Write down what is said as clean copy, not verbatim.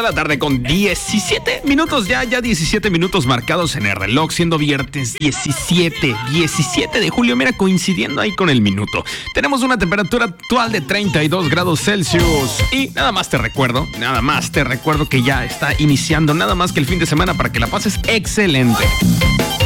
de la tarde con 17 minutos, ya 17 minutos marcados en el reloj, siendo viernes 17 de julio, mira, coincidiendo ahí con el minuto. Tenemos una temperatura actual de 32 grados Celsius y nada más te recuerdo que ya está iniciando nada más que el fin de semana para que la pases excelente.